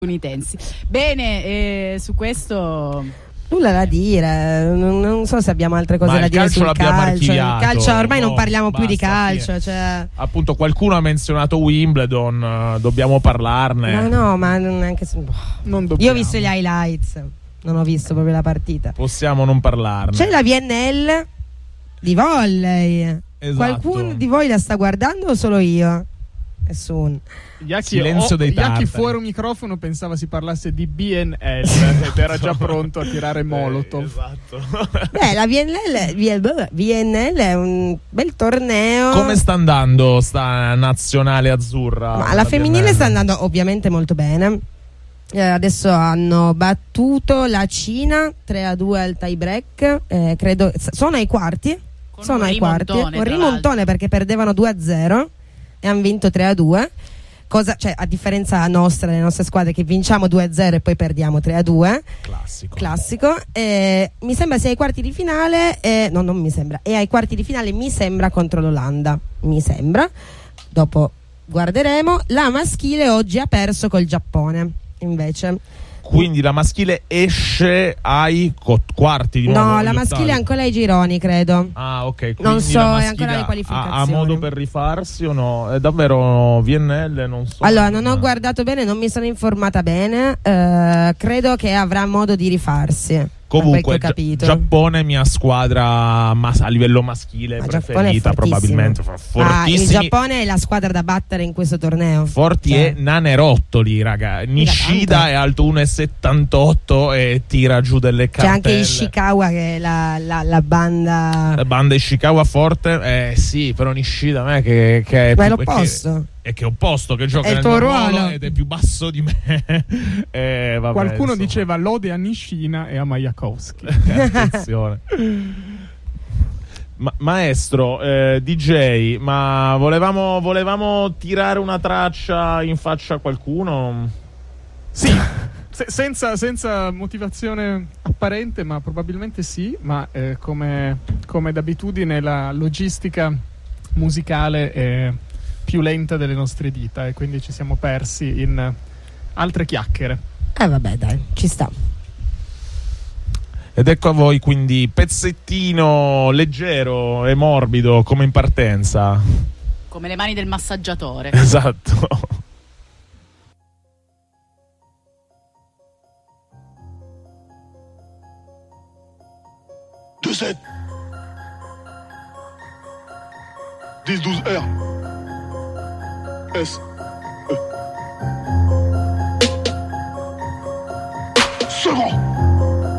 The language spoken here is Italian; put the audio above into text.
statunitensi. Bene, su questo nulla da dire, non so se abbiamo altre cose da dire sul calcio. Il calcio ormai non parliamo più di calcio, cioè... Appunto qualcuno ha menzionato Wimbledon, dobbiamo parlarne. No, ma neanche non dobbiamo. Io ho visto gli highlights, non ho visto proprio la partita. Possiamo non parlarne. C'è la VNL di volley. Esatto. Qualcuno di voi la sta guardando o solo io? Nessuno. Silenzio dei tartari. Yaki fuori un microfono pensava si parlasse di BNL ed era già pronto a tirare Molotov. Esatto. Beh, la VNL è un bel torneo. Come sta andando sta nazionale azzurra? Ma la femminile VNL? sta andando ovviamente molto bene. Adesso hanno battuto la Cina 3-2 al tie break. Credo sono ai quarti. Sono ai quarti. Un rimontone perché perdevano 2-0 e hanno vinto 3-2. Cioè, a differenza nostra, delle nostre squadre, che vinciamo 2-0 e poi perdiamo 3-2. Classico. Mi sembra sia ai quarti di finale. No, non mi sembra. E ai quarti di finale mi sembra contro l'Olanda. Mi sembra. Dopo guarderemo. La maschile oggi ha perso col Giappone. Invece. Quindi la maschile esce ai quarti di nuovo? No, la maschile è ancora ai gironi, credo. Ah, ok. Non so, è ancora alle qualificazioni. Ha modo per rifarsi o no? È davvero VNL? Non so. Allora, non ho guardato bene, non mi sono informata bene. Credo che avrà modo di rifarsi. Comunque, Giappone, mia squadra a livello maschile preferita, probabilmente. Il Giappone è la squadra da battere in questo torneo. Forti e nanerottoli, raga. Nishida è alto 1,78 e tira giù delle cartelle. C'è anche Ishikawa che è la banda. La banda Ishikawa forte? Sì, però Nishida a me che è ma è l'opposto. È che è opposto, che gioca nel tuo ruolo ed è più basso di me. Vabbè, qualcuno diceva lode a Nishina e a Majakowski. Attenzione. Maestro, DJ, ma volevamo tirare una traccia in faccia a qualcuno? Sì, senza motivazione apparente, ma probabilmente sì, ma come d'abitudine la logistica musicale è più lenta delle nostre dita e quindi ci siamo persi in altre chiacchiere. Vabbè, dai, ci sta. Ed ecco a voi quindi pezzettino leggero e morbido come in partenza. Come le mani del massaggiatore. Esatto. Deux 10-12 R S E. Second.